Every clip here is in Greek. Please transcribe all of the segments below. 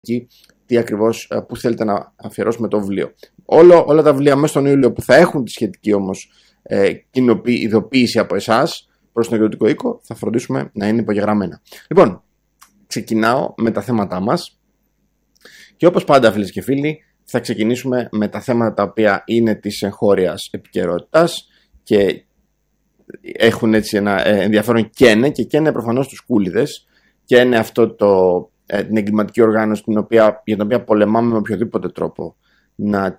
τι ακριβώς, πού θέλετε να αφιερώσουμε το βιβλίο. Όλα τα βιβλία μέσα στον Ιούλιο που θα έχουν τη σχετική όμως ειδοποίηση από εσάς προς τον εκδοτικό οίκο, θα φροντίσουμε να είναι υπογεγραμμένα. Λοιπόν, ξεκινάω με τα θέματα μας και όπως πάντα, φίλες και φίλοι, θα ξεκινήσουμε με τα θέματα τα οποία είναι της εγχώριας επικαιρότητας και έχουν έτσι ένα ενδιαφέρον και είναι προφανώς τους κούλιδες και είναι αυτό την εγκληματική οργάνωση για την οποία πολεμάμε με οποιοδήποτε τρόπο να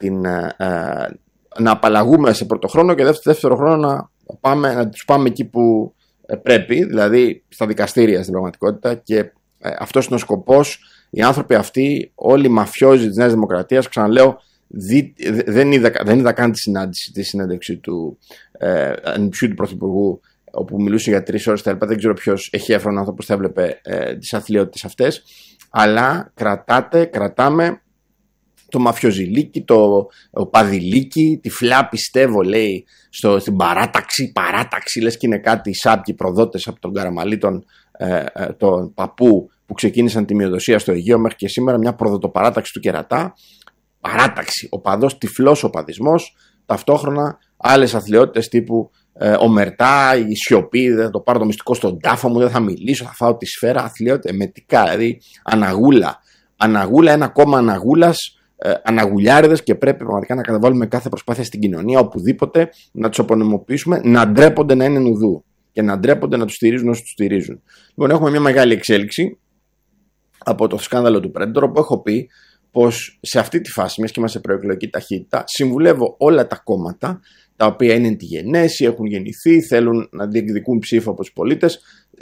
απαλλαγούμε σε πρώτο χρόνο και δεύτερο χρόνο να τους πάμε εκεί που πρέπει, δηλαδή στα δικαστήρια στην πραγματικότητα, και αυτός είναι ο σκοπός. Οι άνθρωποι αυτοί, όλοι οι μαφιόζοι της Νέας Δημοκρατίας, ξαναλέω, δεν είδα καν τη συνέντευξη του ανιψιού του Πρωθυπουργού, όπου μιλούσε για 3 ώρες τα λοιπά. Δεν ξέρω ποιος έχει έφερον άνθρωπο που θα έβλεπε τις αθλιότητες αυτές, αλλά κρατάμε το μαφιοζηλίκι, το παδιλίκι, τυφλά πιστεύω, λέει, στην παράταξη, λες και είναι κάτι σάπιοι προδότες από τον Καραμαλή, τον παππού που ξεκίνησαν τη μειοδοσία στο Αιγαίο μέχρι και σήμερα, μια προδοτοπαράταξη του Κερατά. Παράταξη, οπαδός, τυφλός οπαδισμός, ταυτόχρονα άλλες αθλιότητες τύπου ομερτά, η σιωπή, δεν θα το πάρω το μυστικό στον τάφο μου, δεν θα μιλήσω, θα φάω τη σφαίρα, αθλιότητα, εμετικά, δηλαδή αναγούλα, ένα κόμμα αναγούλας, αναγουλιάριδες, και πρέπει πραγματικά να καταβάλουμε κάθε προσπάθεια στην κοινωνία, οπουδήποτε, να τους απονομοποιήσουμε, να ντρέπονται να είναι νουδού και να ντρέπονται να τους στηρίζουν όσοι τους στηρίζουν. Λοιπόν, έχουμε μια μεγάλη εξέλιξη από το σκάνδαλο του Predator, όπου έχω πει πως σε αυτή τη φάση, μιας και είμαστε σε προεκλογική ταχύτητα, συμβουλεύω όλα τα κόμματα τα οποία είναι τη γενέση, έχουν γεννηθεί, θέλουν να διεκδικούν ψήφο από τους πολίτες,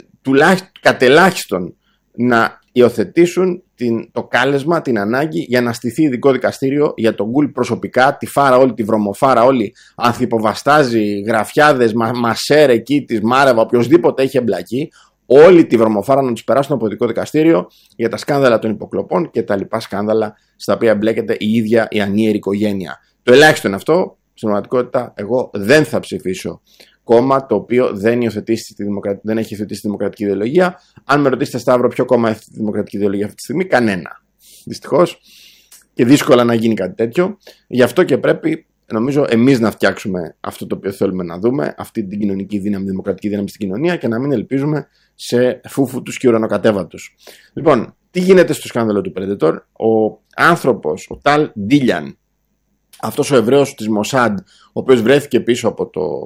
κατελάχιστον να υιοθετήσουν το κάλεσμα, την ανάγκη για να στηθεί ειδικό δικαστήριο για τον Γκουλ προσωπικά, τη φάρα όλη, τη βρωμοφάρα όλη, ανθυποβαστάζει, γραφιάδες, μασέρ εκεί, της Μάρεβα, οποιοσδήποτε έχει εμπλακεί, όλη τη βρωμοφάρα να τους περάσουν από ειδικό δικαστήριο για τα σκάνδαλα των υποκλοπών και τα λοιπά σκάνδαλα στα οποία εμπλέκεται η ίδια η ανίερη οικογένεια. Το ελάχιστο είναι αυτό. Στην πραγματικότητα, εγώ δεν θα ψηφίσω κόμμα το οποίο δεν έχει υιοθετήσει τη δημοκρατική ιδεολογία. Αν με ρωτήσετε, Σταύρο, ποιο κόμμα έχει τη δημοκρατική ιδεολογία αυτή τη στιγμή, κανένα. Δυστυχώς, και δύσκολα να γίνει κάτι τέτοιο. Γι' αυτό και πρέπει, νομίζω, εμείς να φτιάξουμε αυτό το οποίο θέλουμε να δούμε, αυτή την κοινωνική δύναμη, δημοκρατική δύναμη στην κοινωνία, και να μην ελπίζουμε σε φούφουτους και ουρανοκατέβατους. Λοιπόν, τι γίνεται στο σκάνδαλο του Predator? Ο άνθρωπος, ο Ταλ Ντίλιαν, αυτός ο Εβραίος της Μοσάντ, ο οποίος βρέθηκε πίσω από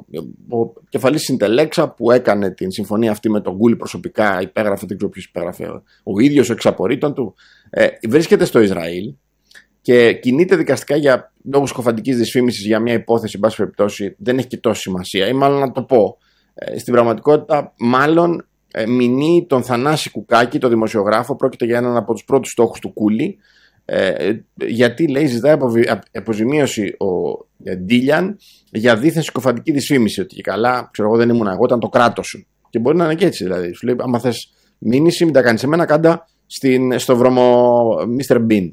ο κεφαλής συντελέξα που έκανε την συμφωνία αυτή με τον Γκουλ προσωπικά, υπέγραφε, δεν ξέρω ποιος υπέγραφε, ο ίδιος, ο εξαπορρίτων του, βρίσκεται στο Ισραήλ και κινείται δικαστικά για λόγους κοφαντικής δυσφήμισης για μια υπόθεση, εν πάση περιπτώσει, δεν έχει και τόση σημασία, ή μάλλον να το πω, στην πραγματικότητα, μάλλον μηνύει τον Θανάση Κουκάκη, το δημοσιογράφο. Πρόκειται για έναν από τους πρώτους στόχους του Κούλι, γιατί, λέει, ζητάει αποζημίωση ο Ντίλιαν για δίθεν συκοφαντική δυσφήμιση, ότι και καλά, ξέρω εγώ, δεν ήμουν εγώ, ήταν το κράτος σου. Και μπορεί να είναι και έτσι, δηλαδή. Σου λέει, άμα θες μήνυση, μην τα κάνεις σε μένα, κάντα στο βρωμό Mr. Bean.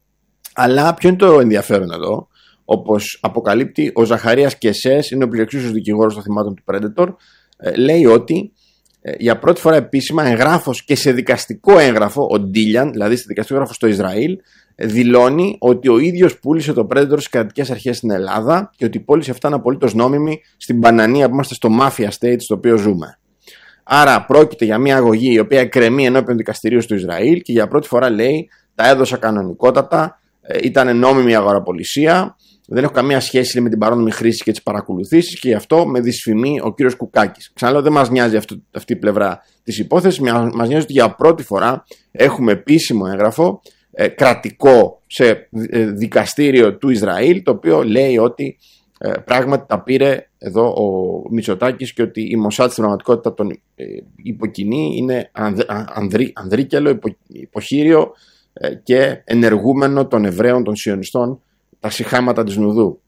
Αλλά ποιο είναι το ενδιαφέρον εδώ? Όπως αποκαλύπτει ο Ζαχαρίας Κεσές, είναι ο πληρεξούσιος δικηγόρος των θυμάτων του Predator, λέει ότι για πρώτη φορά επίσημα εγγράφος και σε δικαστικό έγγραφο, ο Ντίλιαν, δηλαδή σε δικαστικό έγγραφο στο Ισραήλ, δηλώνει ότι ο ίδιος πούλησε το Predator στις κρατικές αρχές στην Ελλάδα και ότι η πώληση αυτά είναι απολύτως νόμιμη στην Πανανία που είμαστε στο Mafia State στο οποίο ζούμε. Άρα πρόκειται για μια αγωγή η οποία εκκρεμεί ενώπιον δικαστηρίου στο Ισραήλ και για πρώτη φορά, λέει, τα έδωσα κανονικότατα, ήταν νόμιμη η αγοραπολισία. Δεν έχω καμία σχέση με την παράνομη χρήση και τις παρακολουθήσεις και γι' αυτό με δυσφημεί ο κύριος Κουκάκης. Ξαναλέω, δεν μας νοιάζει αυτή η πλευρά της υπόθεσης. Μας νοιάζει ότι για πρώτη φορά έχουμε επίσημο έγγραφο κρατικό σε δικαστήριο του Ισραήλ, το οποίο λέει ότι πράγματι τα πήρε εδώ ο Μητσοτάκης και ότι η Μοσάτ στην πραγματικότητα τον υποκινεί, είναι ανδρίκελο, υποχείριο και ενεργούμενο των Εβραίων, των Σιωνιστών, τα σιχάματα της Νουδού.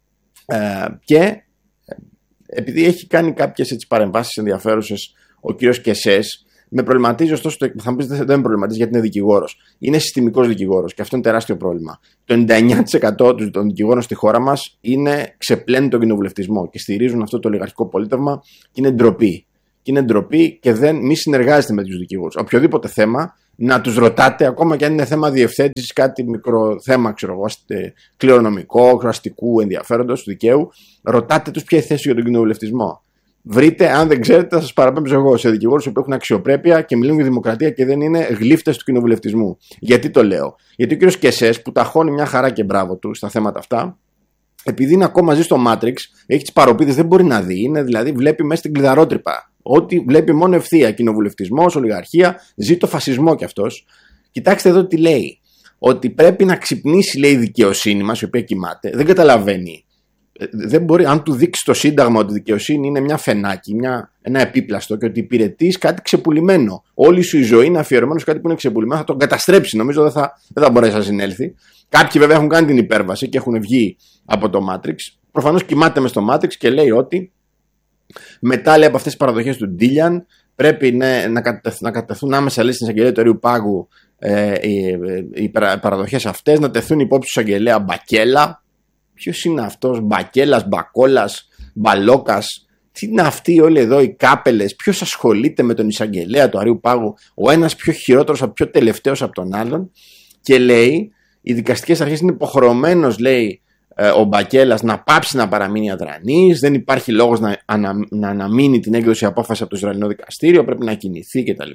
Και επειδή έχει κάνει κάποιες έτσι παρεμβάσεις ενδιαφέρουσες ο κύριος Κεσές, με προβληματίζει, ωστόσο, θα μου πεις δεν με προβληματίζει γιατί είναι δικηγόρος. Είναι συστημικός δικηγόρος και αυτό είναι τεράστιο πρόβλημα. Το 99% των δικηγόρων στη χώρα μας ξεπλένουν τον κοινοβουλευτισμό και στηρίζουν αυτό το ολιγαρχικό πολίτευμα και είναι ντροπή. Και είναι ντροπή και μη συνεργάζεται με τους δικηγόρους. Οποιοδήποτε θέμα να τους ρωτάτε, ακόμα και αν είναι θέμα διευθέτησης, κάτι μικρό θέμα, ξέρω εγώ, κληρονομικό, αστικού ενδιαφέροντος, του δικαίου, ρωτάτε τους ποια είναι η θέση για τον κοινοβουλευτισμό. Βρείτε, αν δεν ξέρετε, θα σας παραπέμψω εγώ σε δικηγόρους που έχουν αξιοπρέπεια και μιλούν για δημοκρατία και δεν είναι γλύφτες του κοινοβουλευτισμού. Γιατί το λέω? Γιατί ο κύριος Κεσές, που ταχώνει μια χαρά και μπράβο του στα θέματα αυτά, επειδή είναι ακόμα μαζί στο Matrix, έχει τις παροπίδες, δεν μπορεί να δει. Είναι, δηλαδή, βλέπει μέσα στην κλειδαρότρυπα. Ό,τι βλέπει μόνο ευθεία. Κοινοβουλευτισμός, ολιγαρχία, ζει το φασισμό κι αυτός. Κοιτάξτε εδώ τι λέει. Ότι πρέπει να ξυπνήσει, λέει, η δικαιοσύνη μας, η οποία κοιμάται. Δεν καταλαβαίνει. Δεν μπορεί, αν του δείξει το Σύνταγμα ότι η δικαιοσύνη είναι μια φενάκι, ένα επίπλαστο και ότι υπηρετεί κάτι ξεπουλημένο. Όλη σου η ζωή είναι αφιερωμένο σε κάτι που είναι ξεπουλημένο, θα τον καταστρέψει. Νομίζω δεν θα μπορέσει να συνέλθει. Κάποιοι βέβαια έχουν κάνει την υπέρβαση και έχουν βγει από το Matrix. Προφανώς κοιμάται μες στο Matrix και λέει ότι μετά, λέει, από αυτές τις παραδοχές του Ντίλιαν πρέπει να κατευθούν άμεσα, λέει, στην εισαγγελία του Αερίου Πάγου οι παραδοχές αυτές, να τεθούν υπόψη του εισαγγελέα Μπακέλα. Ποιος είναι αυτός? Μπακέλας, Μπακόλας, Μπαλόκας? Τι είναι αυτοί όλοι εδώ οι κάπελες? Ποιος ασχολείται με τον εισαγγελέα του Αερίου Πάγου? Ο ένας πιο χειρότερος, πιο τελευταίος από τον άλλον. Και λέει, οι δικαστικές αρχές είναι υποχρεωμένος, λέει, ο Μπακέλας να πάψει να παραμείνει αδρανής. Δεν υπάρχει λόγος να αναμείνει την έκδοση απόφαση από το Ισραηλινό δικαστήριο. Πρέπει να κινηθεί κτλ.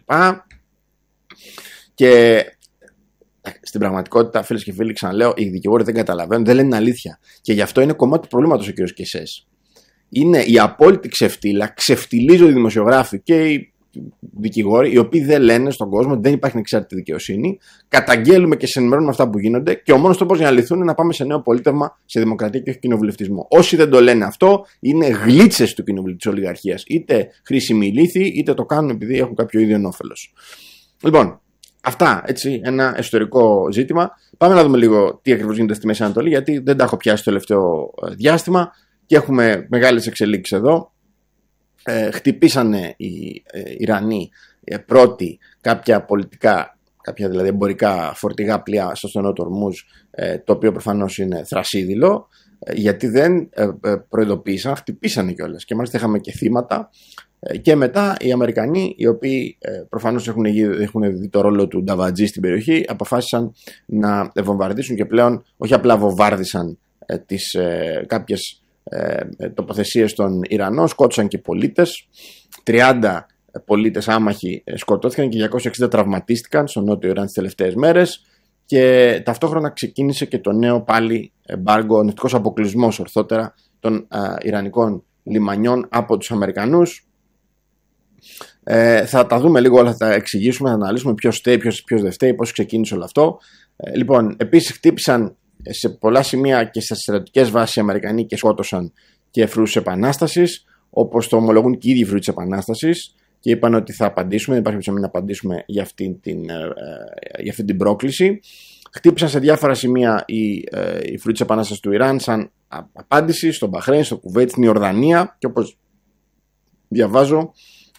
Και στην πραγματικότητα, φίλες και φίλοι, ξαναλέω, οι δικηγόροι δεν καταλαβαίνουν, δεν λένε αλήθεια. Και γι' αυτό είναι κομμάτι του προβλήματος ο κ. Κεσές. Είναι η απόλυτη ξεφτύλα, ξεφτυλίζονται οι δημοσιογράφοι και οι δικηγόροι, οι οποίοι δεν λένε στον κόσμο ότι δεν υπάρχει ανεξάρτητη δικαιοσύνη. Καταγγέλουμε και σε ενημερώνουμε αυτά που γίνονται. Και ο μόνος τρόπος για να λυθούν είναι να πάμε σε νέο πολίτευμα, σε δημοκρατία και όχι κοινοβουλευτισμό. Όσοι δεν το λένε αυτό, είναι γλίτσες του κοινοβουλευτισμού, της ολιγαρχίας. Είτε χρήσιμοι ηλίθιοι, είτε το κάνουν επειδή έχουν κάποιο ίδιο όφελος. Λοιπόν. Αυτά, έτσι, ένα εσωτερικό ζήτημα. Πάμε να δούμε λίγο τι ακριβώς γίνεται στη Μέση Ανατολή, γιατί δεν τα έχω πιάσει το τελευταίο διάστημα και έχουμε μεγάλες εξελίξεις εδώ. Χτυπήσανε οι Ιρανοί πρώτοι κάποια πολιτικά, κάποια δηλαδή εμπορικά φορτηγά πλοία στο στενό του Ορμούζ, το οποίο προφανώς είναι θρασίδηλο, γιατί δεν προειδοποίησαν, χτυπήσανε κιόλας και μάλιστα είχαμε και θύματα. Και μετά οι Αμερικανοί, οι οποίοι προφανώς έχουν δει το ρόλο του Νταβατζή στην περιοχή, αποφάσισαν να βομβαρδίσουν και πλέον όχι απλά βομβάρδισαν κάποιες τοποθεσίες των Ιρανών, σκότωσαν και πολίτες. 30 πολίτες άμαχοι σκοτώθηκαν και 260 τραυματίστηκαν στο νότιο Ιράν τις τελευταίες μέρες. Και ταυτόχρονα ξεκίνησε και το νέο πάλι εμπάργκο, ο νευτικός αποκλεισμός ορθότερα των Ιρανικών λιμανιών από τους Αμερικανούς. Θα τα δούμε λίγο όλα, θα τα εξηγήσουμε, θα αναλύσουμε ποιος φταίει, ποιος δεν φταίει, πώς ξεκίνησε όλο αυτό. Λοιπόν, επίσης χτύπησαν σε πολλά σημεία και στις στρατιωτικές βάσεις οι Αμερικανοί και σκότωσαν και φρουρούς της Επανάστασης, όπως το ομολογούν και οι ίδιοι φρουροί της Επανάστασης, και είπαν ότι θα απαντήσουμε, δεν υπάρχει ψωμί να απαντήσουμε για αυτή την πρόκληση. Χτύπησαν σε διάφορα σημεία οι φρουροί της Επανάστασης του Ιράν σαν απάντηση στο Μπαχρέιν, στο Κουβέιτ, στην Ιορδανία, και όπως διαβάζω,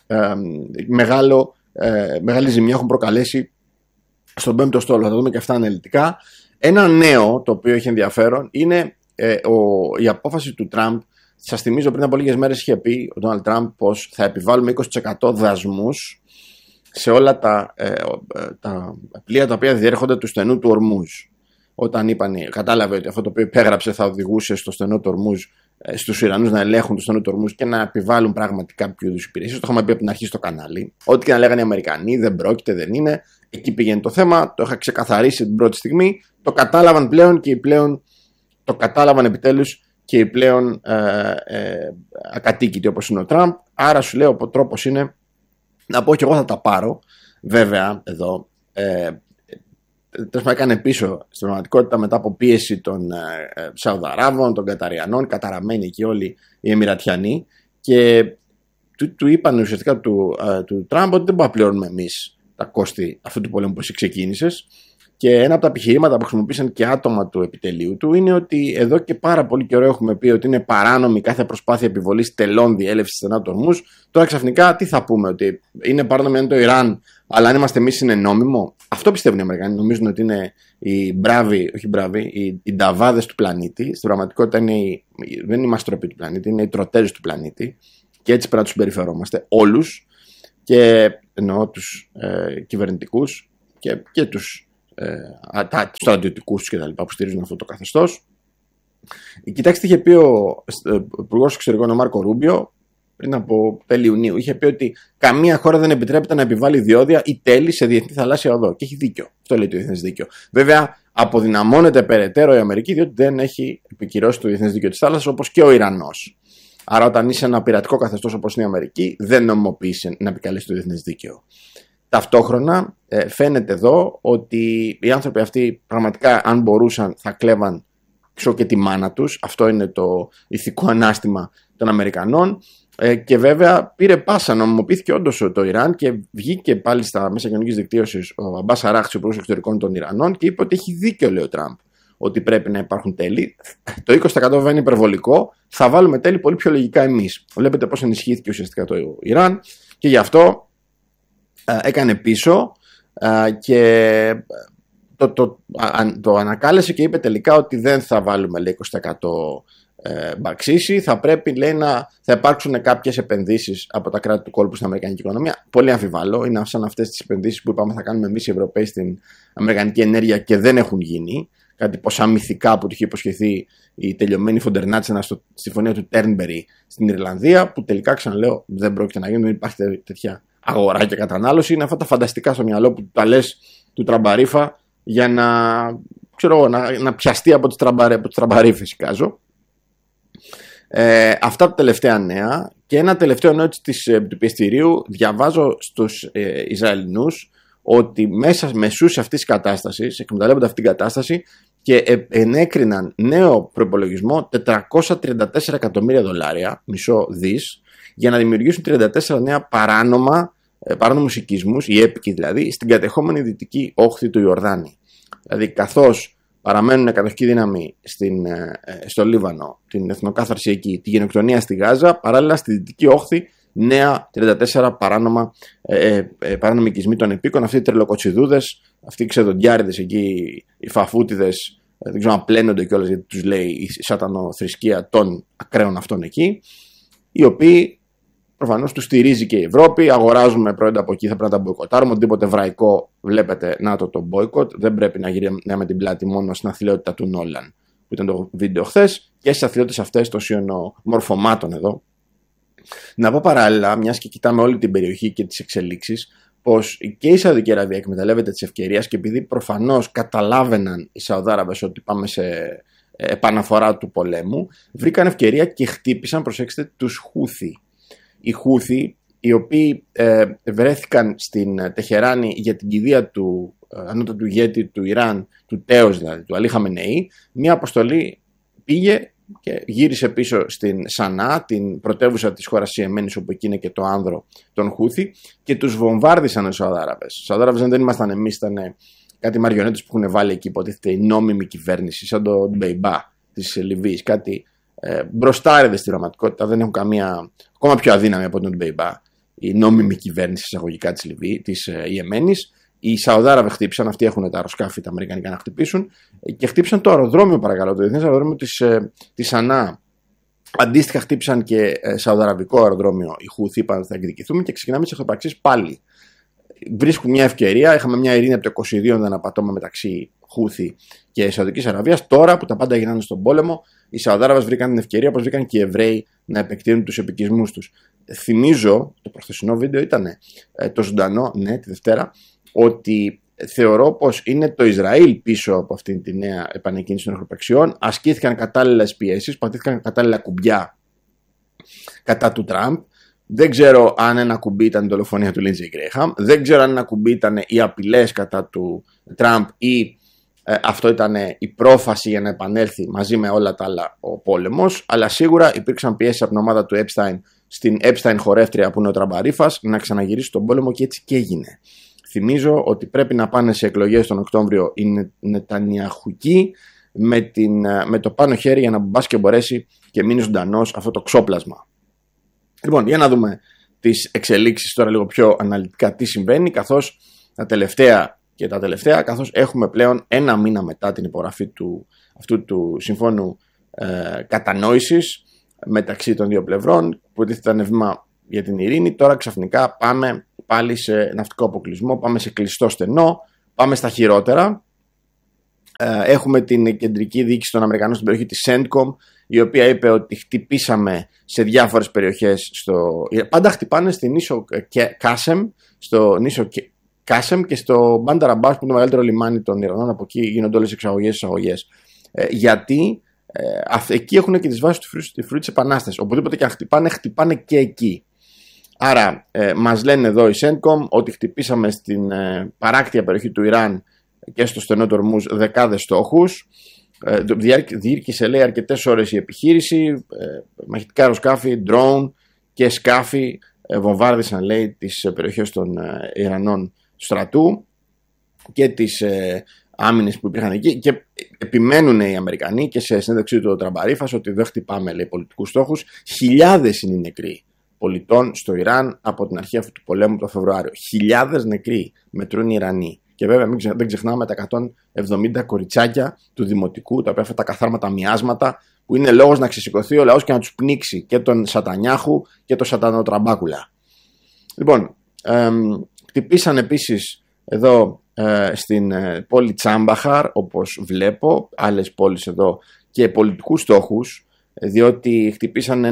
μεγάλη ζημιά έχουν προκαλέσει στον πέμπτο στόλο. Θα το δούμε και αυτά αναλυτικά. Ένα νέο το οποίο έχει ενδιαφέρον είναι η απόφαση του Τραμπ. Σας θυμίζω, πριν από λίγες μέρες είχε πει ο Ντόναλντ Τραμπ πως θα επιβάλλουμε 20% δασμούς σε όλα τα πλοία τα οποία διέρχονται του στενού του Ορμούζ. Όταν κατάλαβε ότι αυτό το οποίο υπέγραψε θα οδηγούσε στο στενό του Ορμούζ, στους Ιρανούς να ελέγχουν το στενό του Ορμούζ και να επιβάλλουν πράγματι κάποιο είδους υπηρεσίες. Το είχαμε πει από την αρχή στο κανάλι. Ό,τι και να λέγανε οι Αμερικανοί, δεν πρόκειται, δεν είναι. Εκεί πήγαινε το θέμα. Το είχα ξεκαθαρίσει την πρώτη στιγμή. Το κατάλαβαν πλέον και το κατάλαβαν επιτέλους και οι πλέον ακατοίκητοι όπως είναι ο Τραμπ. Άρα σου λέω, ο τρόπος είναι να πω και εγώ θα τα πάρω. Βέβαια, εδώ. Τέλος πάντων, έκανε πίσω στην πραγματικότητα μετά από πίεση των Σαουδαράβων, των Καταριανών, καταραμένοι εκεί όλοι οι Εμιρατιανοί, και του είπαν ουσιαστικά του Τραμπ ότι δεν μπορούμε να πληρώνουμε εμείς τα κόστη αυτού του πολέμου που εσύ ξεκίνησες. Και ένα από τα επιχειρήματα που χρησιμοποίησαν και άτομα του επιτελείου του είναι ότι εδώ και πάρα πολύ καιρό έχουμε πει ότι είναι παράνομη κάθε προσπάθεια επιβολής τελών διέλευσης στενά του Ορμούζ. Τώρα ξαφνικά τι θα πούμε, ότι είναι παράνομη αν το Ιράν, αλλά αν είμαστε εμείς είναι νόμιμο? Αυτό πιστεύουν οι Αμερικανοί. Νομίζουν ότι είναι οι νταβάδες του πλανήτη. Στην πραγματικότητα δεν είναι οι μαστροποί του πλανήτη, είναι οι τροτέρες του πλανήτη. Και έτσι πρέπει να τους συμπεριφερόμαστε όλους. Και εννοώ τους κυβερνητικούς, και τους στρατιωτικούς και τα λοιπά που στηρίζουν αυτό το καθεστώς. Κοιτάξτε, είχε πει ο Υπουργός Εξωτερικών ο Μάρκο Ρούμπιο πριν από τέλη Ιουνίου. Είχε πει ότι καμία χώρα δεν επιτρέπεται να επιβάλλει διόδια ή τέλη σε διεθνή θαλάσσια οδό. Και έχει δίκιο. Αυτό λέει το διεθνές δίκαιο. Βέβαια, αποδυναμώνεται περαιτέρω η Αμερική, διότι δεν έχει επικυρώσει το διεθνές δίκαιο της θάλασσας, όπως και ο Ιρανός. Άρα, όταν είσαι ένα πειρατικό καθεστώς όπως είναι η Αμερική, δεν νομιμοποιείς να επικαλέσει το διεθνές δίκαιο. Ταυτόχρονα, φαίνεται εδώ ότι οι άνθρωποι αυτοί πραγματικά, αν μπορούσαν, θα κλέβαν και τη μάνα τους. Αυτό είναι το ηθικό ανάστημα των Αμερικανών. Και βέβαια πήρε πάσα, νομιμοποιήθηκε όντως το Ιράν και βγήκε πάλι στα μέσα κοινωνικής δικτύωσης ο Αμπάς Αράχτη, ο υπουργός εξωτερικών των Ιρανών, και είπε ότι έχει δίκιο, λέει ο Τραμπ, ότι πρέπει να υπάρχουν τέλη. Το 20% βέβαια είναι υπερβολικό. Θα βάλουμε τέλη πολύ πιο λογικά εμείς. Βλέπετε πώς ενισχύθηκε ουσιαστικά το Ιράν και γι' αυτό έκανε πίσω και το ανακάλεσε και είπε τελικά ότι δεν θα βάλουμε, λέει, 20% μπαξίση, θα πρέπει, λέει, θα υπάρξουν κάποιες επενδύσεις από τα κράτη του κόλπου στην αμερικανική οικονομία. Πολύ αμφιβάλλω, είναι σαν αυτές τις επενδύσεις που είπαμε θα κάνουμε εμείς οι Ευρωπαίοι στην αμερικανική ενέργεια και δεν έχουν γίνει. Κάτι ποσά μυθικά που του είχε υποσχεθεί η τελειωμένη Φοντερνάτσενα στη συμφωνία του Τέρνμπερι στην Ιρλανδία, που τελικά, ξαναλέω, δεν πρόκειται να γίνει, δεν υπάρχει τέτοια αγορά και κατανάλωση. Είναι αυτά τα φανταστικά στο μυαλό που τα λες του Τραμπαρίφα για να πιαστεί από τις τραμπαρίφες, εικάζω. Αυτά τα τελευταία νέα. Και ένα τελευταίο νέο του πιεστηρίου. Διαβάζω στους Ισραηλινούς ότι μεσούς αυτής της κατάστασης εκμεταλλεύονται αυτή την κατάσταση και ενέκριναν νέο προϋπολογισμό $434 εκατομμύρια, μισό δις, για να δημιουργήσουν 34 νέα παράνομους οικισμούς, οι έπικοι δηλαδή, στην κατεχόμενη δυτική όχθη του Ιορδάνη. Δηλαδή, καθώς παραμένουν κατοχική δύναμη στο Λίβανο, την εθνοκάθαρση εκεί, τη γενοκτονία στη Γάζα, παράλληλα στη δυτική όχθη νέα 34 παράνομοι οικισμοί των επίκων, αυτοί οι τρελοκοτσιδούδες, αυτοί οι ξεδοντιάριδες εκεί, οι φαφούτιδες, δεν ξέρω αν πλένονται κιόλας γιατί τους λέει η σατανοθρησκεία των ακραίων αυτών εκεί, οι οποίοι προφανώς τους στηρίζει και η Ευρώπη. Αγοράζουμε προϊόντα από εκεί, θα πρέπει να τα μποϊκοτάρουμε. Οτιδήποτε εβραϊκό βλέπετε, να το μποϊκοτ. Δεν πρέπει να γυρνάμε την πλάτη μόνο στην αθλειότητα του Νόλαν, που ήταν το βίντεο χθες, και στις αθλειότητες αυτές των μορφωμάτων εδώ. Να πω παράλληλα, μιας και κοιτάμε όλη την περιοχή και τις εξελίξεις, πως και η Σαουδική Αραβία εκμεταλλεύεται τις ευκαιρίες, και επειδή προφανώς καταλάβαιναν οι Σαουδάραβες ότι πάμε σε επαναφορά του πολέμου, βρήκαν ευκαιρία και χτύπησαν, προσέξτε, τους Χούθι. Οι Χούθι, οι οποίοι βρέθηκαν στην Τεχεράνη για την κηδεία του ανώτατου ηγέτη του Ιράν, του τέος δηλαδή, του Αλί Χαμενεή, μια αποστολή πήγε και γύρισε πίσω στην Σανά, την πρωτεύουσα της χώρας Ιεμένης, όπου εκεί είναι και το άνδρο των Χούθι, και τους βομβάρδισαν οι Σαουδάραβες. Οι Σαουδάραβες δεν ήμασταν εμείς, ήταν κάτι μαριονέτες που έχουν βάλει εκεί, υποτίθεται, η νόμιμη κυβέρνηση, σαν το Μπεϊμπά της Λιβύης, κάτι μπροστάριδες στην πραγματικότητα, δεν έχουν ακόμα πιο αδύναμη από τον Μπεϊμπά, η νόμιμη κυβέρνηση εισαγωγικά της Ιεμένης. Οι Σαουδάραβες χτύπησαν, αυτοί έχουν τα αεροσκάφη τα αμερικανικά να χτυπήσουν, και χτύπησαν το αεροδρόμιο, παρακαλώ, το διεθνές αεροδρόμιο της Σανά. Αντίστοιχα χτύπησαν και σαουδαραβικό αεροδρόμιο οι Χούθι, είπαν ότι θα εκδικηθούμε, και ξεκινάμε τις εχθροπραξίες πάλι. Βρίσκουν μια ευκαιρία, είχαμε μια ειρήνη από το 22, δεν απατώμε, μεταξύ Χούθι και Σαουδικής Αραβίας. Τώρα που τα πάντα έγιναν στον πόλεμο, οι Σαουδάραβες βρήκαν την ευκαιρία, όπως βρήκαν και οι Εβραίοι, να επεκτείνουν τους επικισμούς τους. Θυμίζω, το προχθεσινό βίντεο ήταν το ζωντανό, ναι, τη Δευτέρα, ότι θεωρώ πως είναι το Ισραήλ πίσω από αυτήν τη νέα επανεκκίνηση των εχθροπραξιών. Ασκήθηκαν κατάλληλες πιέσεις, πατήθηκαν κατάλληλα κουμπιά κατά του Τραμπ. Δεν ξέρω αν ένα κουμπί ήταν η δολοφονία του Λίντζεϊ Γκρέχαμ. Δεν ξέρω αν ένα κουμπί ήταν οι απειλές κατά του Τραμπ ή αυτό ήταν η πρόφαση για να επανέλθει μαζί με όλα τα άλλα ο πόλεμος. Αλλά σίγουρα υπήρξαν πιέσεις από την ομάδα του Epstein στην Epstein χορεύτρια που είναι ο Τραμπαρίφας να ξαναγυρίσει τον πόλεμο, και έτσι και έγινε. Θυμίζω ότι πρέπει να πάνε σε εκλογές τον Οκτώβριο οι Νετανιαχουκοί με το πάνω χέρι για να μπας και μπορέσει και μείνει ζωντανός αυτό το ξόπλασμα. Λοιπόν, για να δούμε τις εξελίξεις τώρα λίγο πιο αναλυτικά τι συμβαίνει, καθώς τα τελευταία, καθώς έχουμε πλέον ένα μήνα μετά την υπογραφή αυτού του συμφώνου κατανόησης μεταξύ των δύο πλευρών, που ήταν βήμα για την ειρήνη. Τώρα ξαφνικά πάμε πάλι σε ναυτικό αποκλεισμό, πάμε σε κλειστό στενό, πάμε στα χειρότερα. Έχουμε την κεντρική διοίκηση των Αμερικανών στην περιοχή της CENTCOM, η οποία είπε ότι χτυπήσαμε σε διάφορες περιοχές. Πάντα χτυπάνε στην νήσο Κάσεμ, στο νήσο Κάσεμ και στο Μπάνταρ Αμπάς, που είναι το μεγαλύτερο λιμάνι των Ιρανών. Από εκεί γίνονται όλες οι εξαγωγές. Γιατί εκεί έχουν και τις βάσεις του Φρουρή της Επανάστασης. Οπουδήποτε και αν χτυπάνε και εκεί. Άρα μας λένε εδώ η CENTCOM ότι χτυπήσαμε στην παράκτια περιοχή του Ιράν και στο στενό του Ορμούζ δεκάδες στόχους. Διήρκησε, λέει, αρκετές ώρες η επιχείρηση. Μαχητικά αεροσκάφη, drone και σκάφη βομβάρδισαν, λέει, τις περιοχές των Ιρανών στρατού και τις άμυνες που υπήρχαν εκεί, και επιμένουν οι Αμερικανοί και σε συνέντευξή του ο Τραμπαρίφας ότι δεν χτυπάμε, λέει, πολιτικούς στόχους. Χιλιάδες είναι οι νεκροί πολιτών στο Ιράν από την αρχή αυτού του πολέμου το Φεβρουάριο. Χιλιάδες νεκροί μετρούν οι Ιρανοί. Και βέβαια δεν ξεχνάμε τα 170 κοριτσάκια του Δημοτικού, τα οποία αυτά τα καθάρματα μοιάσματα, που είναι λόγος να ξεσηκωθεί ο λαός και να τους πνίξει και τον Σατανιάχου και τον Σατανοτραμπάκουλα. Λοιπόν, χτυπήσαν επίσης εδώ στην πόλη Τσάμπαχαρ, όπως βλέπω, άλλες πόλεις εδώ, και πολιτικούς στόχους, διότι χτυπήσαν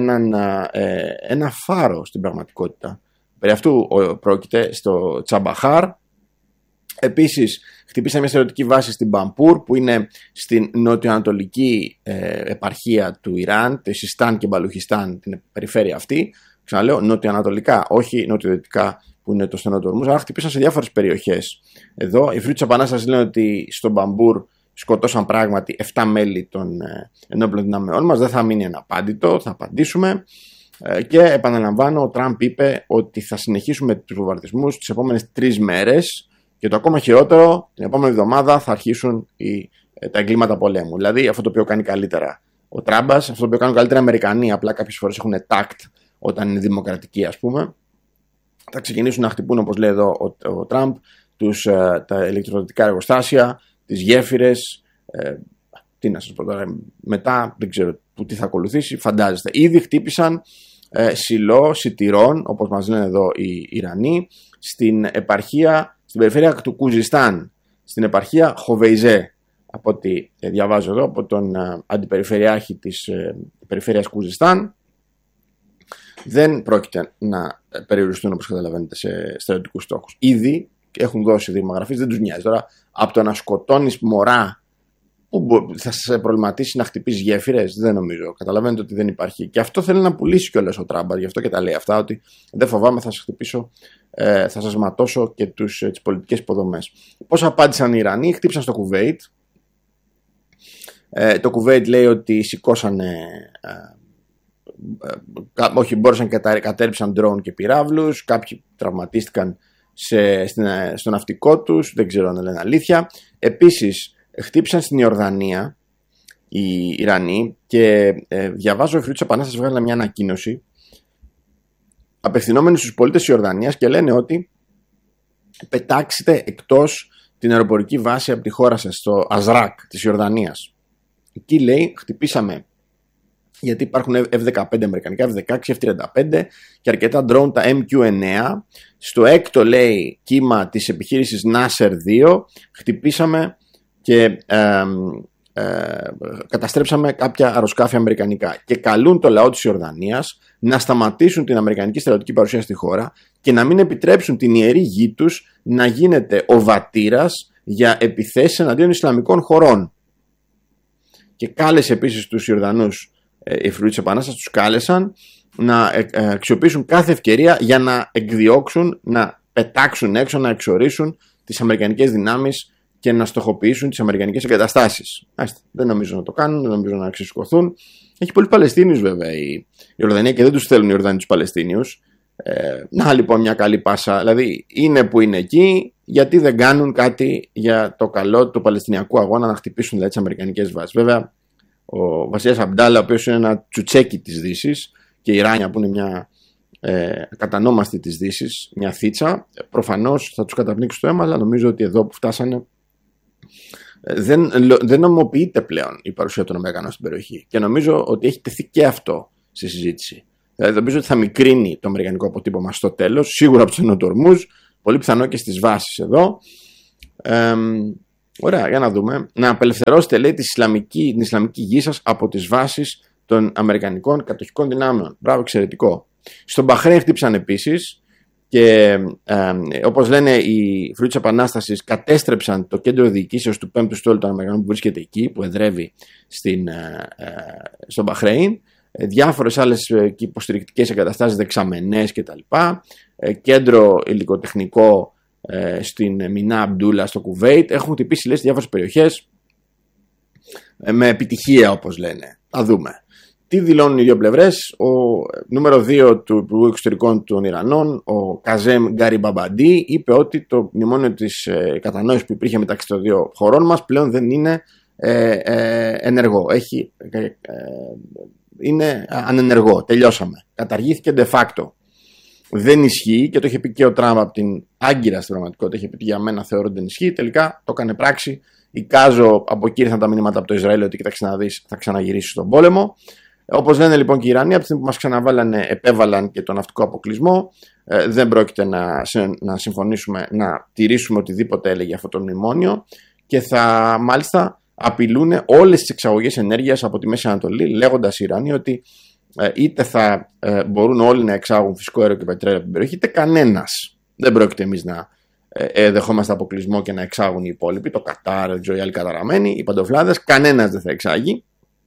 ένα φάρο στην πραγματικότητα. Περί αυτού πρόκειται στο Τσάμπαχαρ. Επίσης χτυπήσαν μια στρατιωτική βάση στην Μπαμπούρ, που είναι στην νοτιοανατολική επαρχία του Ιράν, το Sistan και Μπαλουχιστάν, την περιφέρεια αυτή. Ξαναλέω, νοτιοανατολικά, όχι νοτιοδυτικά, που είναι το στενό του Ορμούζ. Άρα χτυπήσαν σε διάφορες περιοχές. Εδώ οι Φρουροί της Επανάστασης λένε ότι στο Μπαμπούρ σκοτώσαν πράγματι 7 μέλη των ενόπλων δυνάμεών μας. Δεν θα μείνει αναπάντητο, θα απαντήσουμε. Και επαναλαμβάνω, ο Τραμπ είπε ότι θα συνεχίσουμε τους βομβαρδισμούς τις επόμενες 3 μέρες. Και το ακόμα χειρότερο, την επόμενη εβδομάδα θα αρχίσουν τα εγκλήματα πολέμου. Δηλαδή αυτό το οποίο κάνει καλύτερα ο Τράμπας, αυτό το οποίο κάνουν καλύτερα οι Αμερικανοί, απλά κάποιες φορές έχουν τάκτ όταν είναι δημοκρατικοί, ας πούμε. Θα ξεκινήσουν να χτυπούν, όπως λέει εδώ ο Τραμπ, τα ηλεκτροδοτικά εργοστάσια, τις γέφυρες. Τι να σας πω τώρα, μετά δεν ξέρω τι θα ακολουθήσει, φαντάζεστε. Ήδη χτύπησαν σιλό σιτηρών, όπως μας λένε εδώ οι Ιρανοί, στην περιφέρεια του Κουζιστάν, στην επαρχία Χοβεϊζέ, από ό,τι διαβάζω εδώ από τον αντιπεριφερειάρχη της περιφέρειας Κουζιστάν. Δεν πρόκειται να περιοριστούν, όπως καταλαβαίνετε, σε στρατιωτικούς στόχους. Ήδη έχουν δώσει δημογραφίες, δεν τους νοιάζει. Τώρα, από το να σκοτώνεις μωρά, που θα σε προβληματίσει να χτυπήσει γέφυρες, δεν νομίζω. Καταλαβαίνετε ότι δεν υπάρχει. Και αυτό θέλει να πουλήσει κιόλας ο Τραμπ. Γι' αυτό και τα λέει αυτά, ότι δεν φοβάμαι, θα σας χτυπήσω, θα σας ματώσω και τις πολιτικές υποδομές. Πώς απάντησαν οι Ιρανοί? Χτύπησαν στο Κουβέιτ. Το Κουβέιτ λέει ότι σηκώσανε, όχι, μπόρεσαν και κατέρριψαν ντρόουν και πυράβλους. Κάποιοι τραυματίστηκαν στο ναυτικό τους, δεν ξέρω αν λένε αλήθεια. Επίσης χτύπησαν στην Ιορδανία οι Ιρανοί, και διαβάζω, οι Φρουροί της Επανάστασης βγάλαν μια ανακοίνωση απευθυνόμενοι στους πολίτες της Ιορδανίας και λένε ότι πετάξτε εκτός την αεροπορική βάση από τη χώρα σας, στο Αζράκ της Ιορδανίας. Εκεί, λέει, χτυπήσαμε, γιατί υπάρχουν F-15 αμερικανικά, F-16, F-35 και αρκετά drone, τα MQ-9. Στο έκτο, λέει, κύμα της επιχείρησης Nasser 2 χτυπήσαμε και καταστρέψαμε κάποια αεροσκάφη αμερικανικά, και καλούν το λαό της Ιορδανίας να σταματήσουν την αμερικανική στρατιωτική παρουσία στη χώρα και να μην επιτρέψουν την ιερή γη τους να γίνεται οβατήρας για επιθέσεις εναντίον Ισλαμικών χωρών. Και κάλεσε επίσης τους Ιορδανούς, οι Φρουροί της Επανάστασης τους κάλεσαν να αξιοποιήσουν κάθε ευκαιρία για να εκδιώξουν, να πετάξουν έξω, να εξορίσουν τις αμερικανικές δυνάμεις και να στοχοποιήσουν τις αμερικανικές εγκαταστάσεις. Δεν νομίζω να το κάνουν, δεν νομίζω να ξεσηκωθούν. Έχει πολλούς Παλαιστίνιους βέβαια η Ιορδανία και δεν τους θέλουν οι Ιορδανοί τους Παλαιστίνιους. Να λοιπόν μια καλή πάσα. Δηλαδή είναι που είναι εκεί, γιατί δεν κάνουν κάτι για το καλό του Παλαιστινιακού αγώνα, να χτυπήσουν δηλαδή τις αμερικανικές βάσεις. Βέβαια ο βασιλιάς Αμπντάλα, ο οποίος είναι ένα τσουτσέκι της Δύσης, και η Ράνια που είναι μια κατανόμαστη της Δύσης, μια θίτσα, προφανώς θα τους καταπνίξει το αίμα, αλλά νομίζω ότι εδώ που φτάσανε δεν νομοποιείται πλέον η παρουσία των Αμερικανών στην περιοχή, και νομίζω ότι έχει τεθεί και αυτό στη συζήτηση. Δηλαδή νομίζω ότι θα μικρύνει το αμερικανικό αποτύπωμα στο τέλος, σίγουρα από τους Νοτορμούς, πολύ πιθανό και στις βάσεις εδώ. Ωραία, για να δούμε. Να απελευθερώσετε, λέει, την Ισλαμική γη σας από τις βάσεις των Αμερικανικών κατοχικών δυνάμεων. Μπράβο, εξαιρετικό. Στον Μπαχρέιν χτύπησαν επίσης και όπως λένε οι Φρουροί της Επανάστασης, κατέστρεψαν το κέντρο διοικήσεως του 5ου στόλου των Αμερικανών που βρίσκεται εκεί, που εδρεύει στον Μπαχρέιν. Διάφορες άλλες υποστηρικτικές εγκαταστάσεις, δεξαμενές κτλ. Κέντρο υλικοτεχνικό στην Μινά Αμπντούλα στο Κουβέιτ. Έχουν χτυπήσει, λέει, σε διάφορες περιοχές με επιτυχία, όπως λένε. Θα δούμε. Τι δηλώνουν οι δύο πλευρές? Ο νούμερο 2 του Υπουργού Εξωτερικών των Ιρανών, ο Καζέμ Γκαριμπαμπαντί, είπε ότι το μνημόνιο της κατανόησης που υπήρχε μεταξύ των δύο χωρών μας πλέον δεν είναι ενεργό. Είναι ανενεργό. Τελειώσαμε. Καταργήθηκε de facto. Δεν ισχύει και το είχε πει και ο Τραμπ από την Άγκυρα στην πραγματικότητα. Είχε πει ότι για μένα θεωρώ ότι δεν ισχύει. Τελικά το έκανε πράξη. Εικάζω από εκεί ήρθαν τα μηνύματα από το Ισραήλ ότι κοίταξε να δεις, θα ξαναγυρίσει στον πόλεμο. Όπως λένε λοιπόν και οι Ιρανοί, από τη στιγμή που μας ξαναβάλανε, επέβαλαν και τον ναυτικό αποκλεισμό. Δεν πρόκειται να συμφωνήσουμε να τηρήσουμε οτιδήποτε έλεγε αυτό το μνημόνιο και θα μάλιστα απειλούν όλες τις εξαγωγές ενέργειας από τη Μέση Ανατολή, λέγοντας οι Ιρανοί ότι είτε θα μπορούν όλοι να εξάγουν φυσικό αέριο και πετρέλαιο από την περιοχή, είτε κανένας. Δεν πρόκειται εμείς να δεχόμαστε αποκλεισμό και να εξάγουν οι υπόλοιποι, το Κατάρ, οι άλλοι καταραμένοι, οι παντοφλάδες, κανένας δεν θα εξάγει.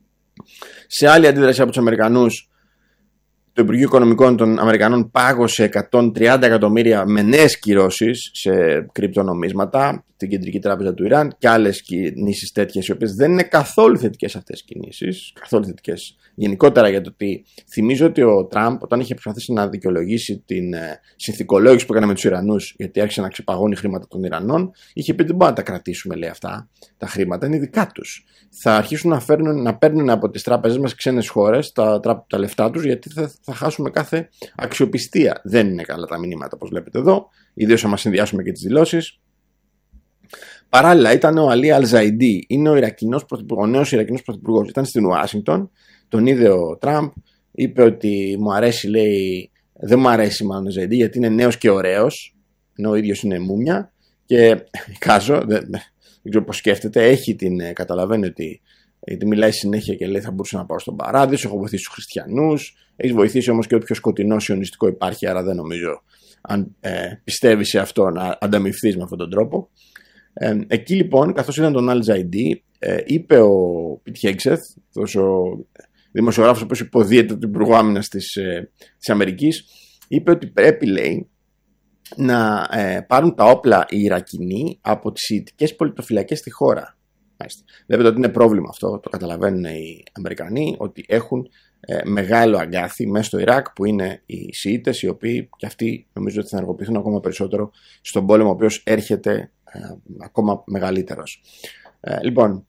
Σε άλλη αντίδραση από τους Αμερικανούς, το Υπουργείο Οικονομικών των Αμερικανών πάγωσε 130 εκατομμύρια με νέες κυρώσεις σε κρυπτονομίσματα, την Κεντρική Τράπεζα του Ιράν και άλλες κινήσεις τέτοιες, οι οποίες δεν είναι καθόλου θετικές αυτές οι κινήσεις, καθόλου θετικές γενικότερα, για το ότι θυμίζω ότι ο Τραμπ, όταν είχε προσπαθήσει να δικαιολογήσει την συνθηκολόγηση που έκανε με τους Ιρανούς, γιατί άρχισε να ξεπαγώνει χρήματα των Ιρανών, είχε πει ότι δεν μπορούμε να τα κρατήσουμε, λέει, αυτά τα χρήματα, είναι δικά τους. Θα αρχίσουν να παίρνουν από τις τράπεζες μας ξένες χώρες τα λεφτά τους, γιατί θα χάσουμε κάθε αξιοπιστία. Δεν είναι καλά τα μηνύματα, όπως βλέπετε εδώ, ιδίως άμα συνδυάσουμε και τις δηλώσεις. Παράλληλα, ήταν ο Αλί Αλζαϊντί, είναι ο νέος Ιρακινός πρωθυπουργός. Ήταν στην Ουάσιγκτον, τον είδε ο Τραμπ, είπε ότι μου αρέσει, λέει, δεν μου αρέσει μάλλον ο Αλζαϊντί γιατί είναι νέος και ωραίος, ενώ ο ίδιος είναι μούμια. Και Κάζο, δεν ξέρω πώς σκέφτεται, καταλαβαίνει ότι γιατί μιλάει συνέχεια και λέει θα μπορούσα να πάω στον Παράδεισο, έχω βοηθήσει τους χριστιανούς, έχει βοηθήσει όμως και ό,τι πιο σκοτεινό σιωνιστικό υπάρχει, άρα δεν νομίζω, αν πιστεύει σε αυτό, να ανταμυφθείς με αυτόν τον τρόπο. Εκεί λοιπόν, καθώς ήταν τον Αλ-Ζαϊντί, είπε ο Πιτ Χέγσεθ, ο δημοσιογράφος που υποδίεται του Υπουργού Άμυνας της Αμερικής, είπε ότι πρέπει, λέει, να πάρουν τα όπλα οι Ιρακινοί από τις σιητικές πολιτοφυλακές στη χώρα. Βλέπετε ότι είναι πρόβλημα αυτό, το καταλαβαίνουν οι Αμερικανοί, ότι έχουν μεγάλο αγκάθι μέσα στο Ιράκ που είναι οι Σιήτες, οι οποίοι και αυτοί νομίζω ότι θα ενεργοποιηθούν ακόμα περισσότερο στον πόλεμο ο οποίος έρχεται ακόμα μεγαλύτερος. Λοιπόν,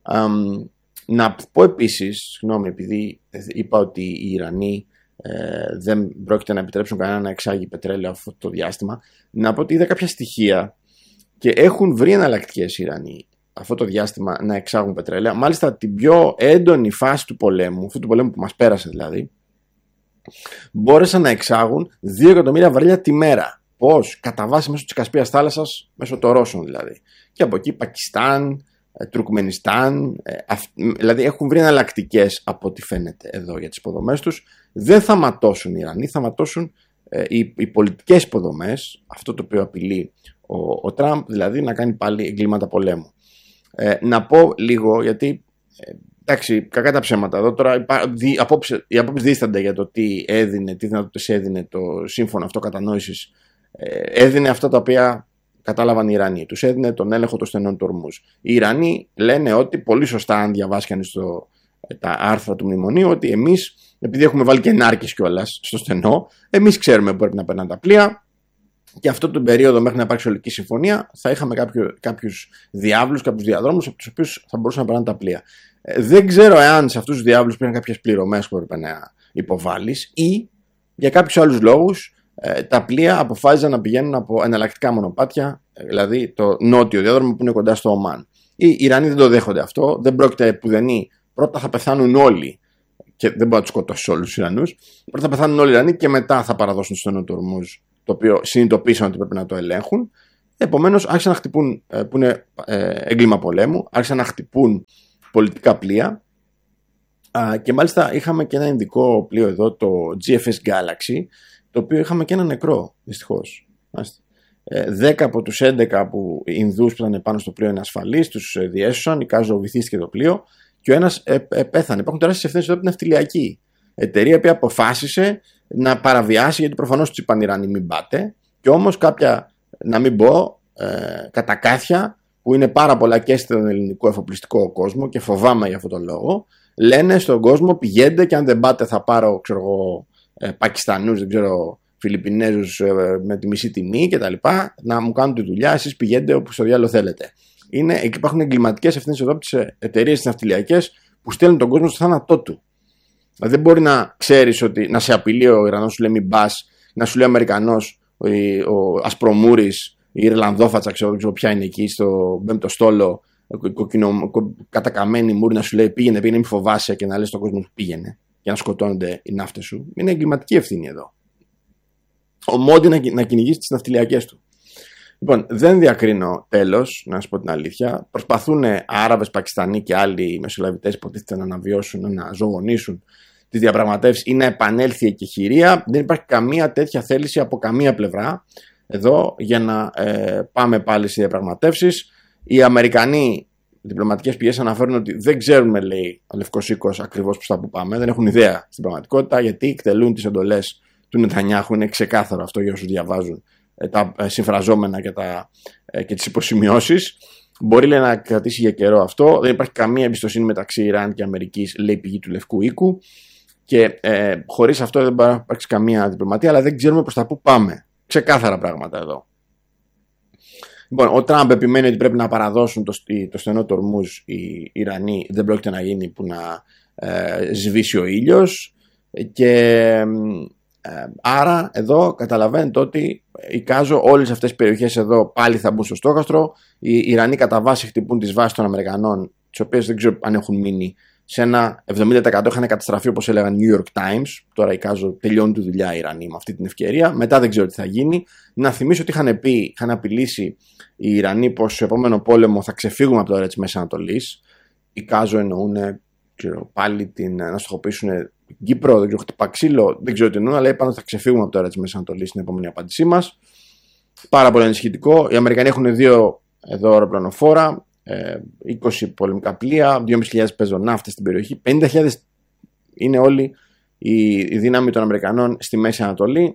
να πω επίσης, συγγνώμη, επειδή είπα ότι οι Ιρανοί δεν πρόκειται να επιτρέψουν κανένα να εξάγει πετρέλαιο αυτό το διάστημα, να πω ότι είδα κάποια στοιχεία και έχουν βρει εναλλακτικές οι Ιρανοί αυτό το διάστημα να εξάγουν πετρέλαια. Μάλιστα την πιο έντονη φάση του πολέμου, αυτού του πολέμου που μας πέρασε δηλαδή, μπόρεσαν να εξάγουν 2 εκατομμύρια βαρέλια τη μέρα. Πώς? Κατά βάση μέσω της Κασπίας θάλασσας, μέσω των Ρώσων δηλαδή. Και από εκεί Πακιστάν, Τουρκμενιστάν, δηλαδή έχουν βρει εναλλακτικές από ό,τι φαίνεται εδώ για τις υποδομές τους. Δεν θα ματώσουν οι Ιρανοί, θα ματώσουν οι πολιτικές υποδομές, αυτό το οποίο απειλεί ο Τραμπ, δηλαδή να κάνει πάλι εγκλήματα πολέμου. Να πω λίγο, γιατί εντάξει, κακά τα ψέματα εδώ τώρα, οι απόψεις δίστανται για το τι δυνατότητες έδινε το σύμφωνο αυτό κατανόησης. Έδινε αυτά τα οποία κατάλαβαν οι Ιρανοί. Τους έδινε τον έλεγχο των στενών του Ορμούζ. Οι Ιρανοί λένε ότι, πολύ σωστά, αν διαβάσει κανείς τα άρθρα του μνημονίου, ότι εμείς, επειδή έχουμε βάλει και νάρκες κιόλας στο στενό, εμείς ξέρουμε που πρέπει να περνάνε τα πλοία. Και αυτό τον περίοδο μέχρι να υπάρξει ολική συμφωνία θα είχαμε κάποιους διάβλους, κάποιους διαδρόμους από τους οποίους θα μπορούσαν να περνάνε τα πλοία. Δεν ξέρω εάν σε αυτούς τους διάβλους υπήρχαν κάποιες πληρωμές που έπρεπε να υποβάλεις ή για κάποιους άλλους λόγους τα πλοία αποφάσιζαν να πηγαίνουν από εναλλακτικά μονοπάτια, δηλαδή το νότιο διάδρομο που είναι κοντά στο Ομάν. Οι Ιρανοί δεν το δέχονται αυτό, δεν πρόκειται πουδενή. Πρώτα θα πεθάνουν όλοι και δεν μπορεί να τους σκοτώσει όλους τους Ιρανούς. Πρώτα θα πεθάνουν όλοι οι Ιρανοί και μετά θα παραδώσουν στο στενό του Ορμούζ, το οποίο συνειδητοποίησαν ότι πρέπει να το ελέγχουν. Επομένως άρχισαν να χτυπούν, που είναι έγκλημα πολέμου, άρχισαν να χτυπούν πολιτικά πλοία. Και μάλιστα είχαμε και ένα ινδικό πλοίο εδώ, το GFS Galaxy, το οποίο είχαμε και ένα νεκρό, δυστυχώς. 10 από τους 11 Ινδούς που ήταν πάνω στο πλοίο είναι ασφαλείς, τους διέσωσαν, η Κάζο βυθίστηκε το πλοίο και ο ένας πέθανε. Υπάρχουν τεράστιες ευθύνες εδώ από την ναυτιλιακή εταιρεία που αποφάσισε να παραβιάσει, γιατί προφανώς τους είπαν οι Ιρανοί μην πάτε, και όμως κάποια, να μην πω, κατακάθια που είναι πάρα πολλά και στον ελληνικό εφοπλιστικό κόσμο και φοβάμαι για αυτόν τον λόγο, λένε στον κόσμο πηγαίνετε και αν δεν πάτε θα πάρω, ξέρω εγώ, Πακιστανούς, δεν ξέρω, Φιλιππινέζους με τη μισή τιμή κτλ. Να μου κάνουν τη δουλειά, εσείς πηγαίνετε όπου στο διάλογο θέλετε. Υπάρχουν εγκληματικές ευθύνες εδώ από τις εταιρείες τις ναυτιλιακές που στέλνουν τον κόσμο στο θάνατό του. Δεν μπορεί να ξέρεις ότι να σε απειλεί ο Ιρανός, σου λέει μην πας, να σου λέει ο Αμερικανός, ο Ασπρομούρης, η Ιρλανδόφατσα, ξέρω ποια είναι εκεί, στο πέμπτο στόλο, κατακαμένη μούρη, να σου λέει πήγαινε, μην φοβάσαι και να λες στον κόσμο που πήγαινε για να σκοτώνονται οι ναύτες σου. Είναι εγκληματική ευθύνη εδώ. Ο Μόντι να κυνηγήσει τις ναυτιλιακές του. Λοιπόν, δεν διακρίνω, τέλος, να σου πω την αλήθεια. Προσπαθούν Άραβες, Πακιστανοί και άλλοι μεσολαβητές υποτίθεται να αναβιώσουν, να ζωγονήσουν τις διαπραγματεύσεις ή να επανέλθει η εκεχηρία. Δεν υπάρχει καμία τέτοια θέληση από καμία πλευρά εδώ για να πάμε πάλι στις διαπραγματεύσεις. Οι Αμερικανοί διπλωματικές πηγές αναφέρουν ότι δεν ξέρουμε, λέει ο Λευκός Οίκος, ακριβώς προς τα που πάμε. Δεν έχουν ιδέα στην πραγματικότητα γιατί εκτελούν τις εντολές του Νετανιάχου. Είναι ξεκάθαρο αυτό για όσους διαβάζουν τα συμφραζόμενα και τις υποσημειώσεις. Μπορεί, λέει, να κρατήσει για καιρό αυτό. Δεν υπάρχει καμία εμπιστοσύνη μεταξύ Ιράν και Αμερικής, λέει πηγή του Λευκού Οίκου. Και χωρίς αυτό δεν μπορεί να υπάρξει καμία διπλωματία, αλλά δεν ξέρουμε προς τα που πάμε. Ξεκάθαρα πράγματα εδώ. Λοιπόν, ο Τραμπ επιμένει ότι πρέπει να παραδώσουν το στενό του Ορμούζ οι Ιρανοί. Δεν πρόκειται να γίνει που να σβήσει ο ήλιος. Και άρα εδώ καταλαβαίνετε ότι εικάζω όλες αυτές τις περιοχές εδώ πάλι θα μπουν στο στόχαστρο. Οι Ιρανοί κατά βάση χτυπούν τις βάσεις των Αμερικανών, τις οποίες δεν ξέρω αν έχουν μείνει. Σε ένα 70% είχαν καταστραφεί, όπως έλεγαν New York Times. Τώρα εικάζω τελειώνει τη δουλειά οι Ιρανοί με αυτή την ευκαιρία. Μετά δεν ξέρω τι θα γίνει. Να θυμίσω ότι είχαν απειλήσει οι Ιρανοί πως στο επόμενο πόλεμο θα ξεφύγουμε από το όρια της Μέσης Ανατολής. Εικάζω εννοούν πάλι να στοχοποιήσουν Κύπρο, δεν ξέρω, χτυπά ξύλο, δεν ξέρω τι εννοούν, αλλά είπαν ότι θα ξεφύγουμε από το όρια της Μέσης Ανατολής στην επόμενη απάντησή μας. Πάρα πολύ ενισχυτικό. Οι Αμερικανοί έχουν 2 εδώ αεροπλανοφόρα, 20 πολεμικά πλοία, 2.500 πεζοναύτες στην περιοχή, 50.000 είναι όλη η δύναμη των Αμερικανών στη Μέση Ανατολή.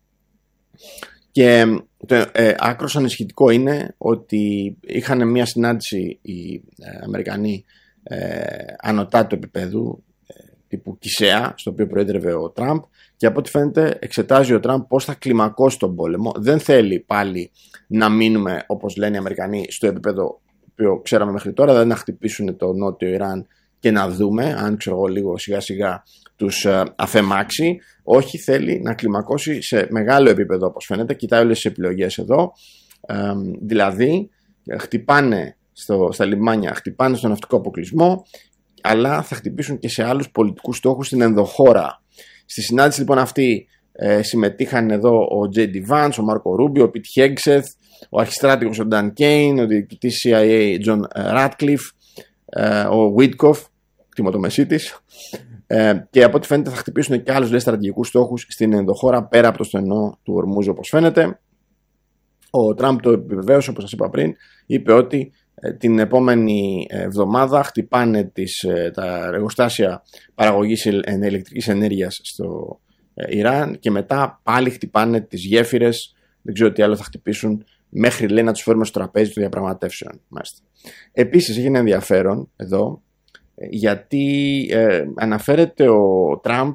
Και το άκρος ανησυχητικό είναι ότι είχαν μια συνάντηση οι Αμερικανοί ανωτά του επίπεδου τύπου Κισέα, στο οποίο προέδρευε ο Τραμπ, και από ό,τι φαίνεται εξετάζει ο Τραμπ πώς θα κλιμακώσει τον πόλεμο. Δεν θέλει πάλι να μείνουμε, όπως λένε οι Αμερικανοί, στο επίπεδο που ξέραμε μέχρι τώρα, δηλαδή να χτυπήσουν το νότιο Ιράν και να δούμε αν, ξέρω εγώ, λίγο σιγά σιγά τους αφεμάξει. Όχι, θέλει να κλιμακώσει σε μεγάλο επίπεδο, όπως φαίνεται. Κοιτάει όλες τις επιλογές εδώ. Δηλαδή χτυπάνε στα λιμάνια, χτυπάνε στον ναυτικό αποκλεισμό, αλλά θα χτυπήσουν και σε άλλους πολιτικούς στόχους στην ενδοχώρα. Στη συνάντηση λοιπόν αυτή συμμετείχαν εδώ ο J.D. Vance, ο Μάρκο Ρούμπιο, ο Πιτ Χέγξεθ, ο αρχιστράτηγος ο Dan Kane, ο διοικητής CIA John Ratcliffe, ο Witkoff, κτηματομεσίτης, και από ό,τι φαίνεται θα χτυπήσουν και άλλους στρατηγικούς στόχους στην ενδοχώρα πέρα από το στενό του Ορμούζ, όπως φαίνεται. Ο Τραμπ το επιβεβαίωσε, όπως σας είπα πριν, είπε ότι την επόμενη εβδομάδα χτυπάνε τα εργοστάσια παραγωγής ηλεκτρικής ενέργειας στο Ιράν και μετά πάλι χτυπάνε τις γέφυρες, δεν ξέρω τι άλλο θα χτυπήσουν, μέχρι, λέει, να τους φέρουμε στο τραπέζι των διαπραγματεύσεων. Επίσης έγινε ενδιαφέρον εδώ γιατί αναφέρεται ο Τραμπ